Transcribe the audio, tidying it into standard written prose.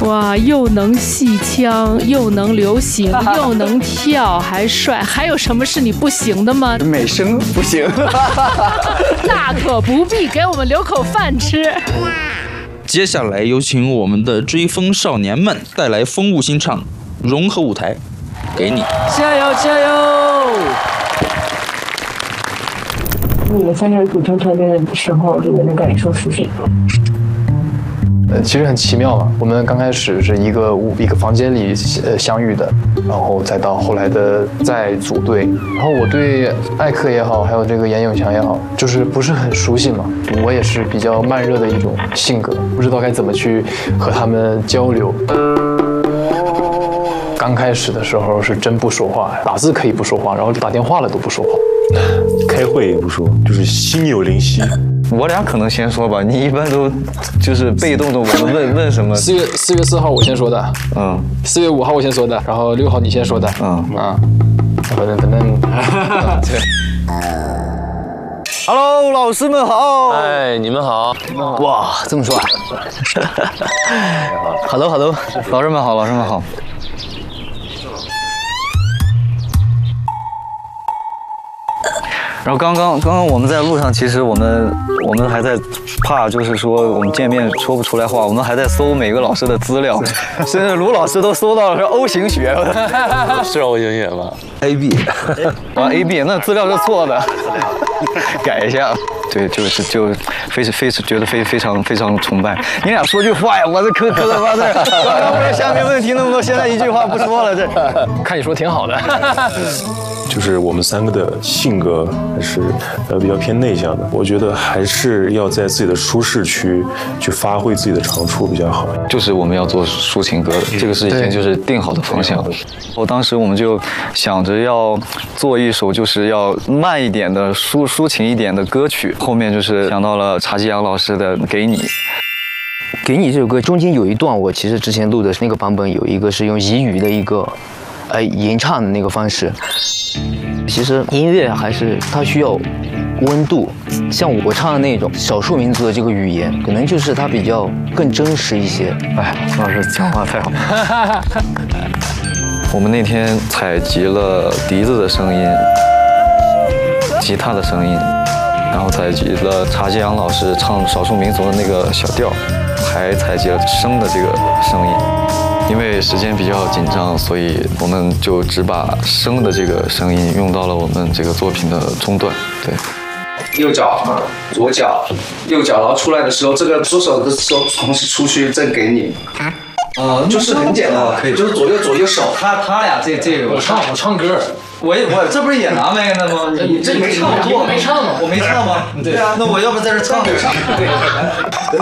哇，又能戏腔，又能流行，又能跳，还帅，还有什么是你不行的吗？ 美声不行。 大可不必，给我们留口饭吃。 接下来有请我们的追风少年们带来风物新唱，融合舞台，给你， 加油加油！ 你们三个人组成团队的时候，你们的感受是什么？ 其实很奇妙嘛。我们刚开始是一个房间里相遇的，然后再到后来的再组队。然后我对艾克也好，还有这个严永强也好，就是不是很熟悉嘛。我也是比较慢热的一种性格，不知道该怎么去和他们交流。刚开始的时候是真不说话，打字可以不说话，然后打电话了都不说话， 开会也不说，就是心有灵犀。 我俩可能先说吧，你一般都就是被动的，我们问什么 4月4号我先说的，4月5号我先说的，然后6号你先说的，反正对。 Hello， 老师们好。 哎，你们好。 哇，这么帅。Hello， 老师们好，老师们好。然后刚刚我们在路上，其实我们还在怕，就是说我们见面说不出来话，我们还在搜每个老师的资料，甚至卢老师都搜到了是 O 型血， 是 O 型血吗 ？AB， 啊 AB， 那资料是错的，改一下。对，就觉得非常崇拜。你俩说句话呀，我这磕巴的，刚刚我下面问题那么多，现在一句话不说了，这看你说挺好的。 就是我们三个的性格还是比较偏内向的，我觉得还是要在自己的舒适区去发挥自己的长处比较好。 就是我们要做抒情歌的，这个是已经就是定好的方向。当时我们就想着要做一首就是要慢一点的抒情一点的歌曲，后面就是想到了查基阳老师的《给你》。 给你这首歌中间有一段，我其实之前录的那个版本有一个是用彝语的一个吟唱的那个方式。其实音乐还是它需要温度，像我唱的那种少数民族的这个语言，可能就是它比较更真实一些。 哎，老师讲话太好。我们那天采集了笛子的声音、吉他的声音，然后采集了查基阳老师唱少数民族的那个小调，还采集了笙的这个声音。因为时间比较紧张，所以我们就只把笙的这个声音用到了我们这个作品的中段。对， 右脚、左脚、右脚，然后出来的时候，这个左手的时候同时出去，再给你。就是很简单，可以，就是左右手。 他俩这个我唱歌。 我这不是也拿麦呢吗？你这没唱， 我没唱吗？ 我没唱吗？对啊，那我要不在这唱？对。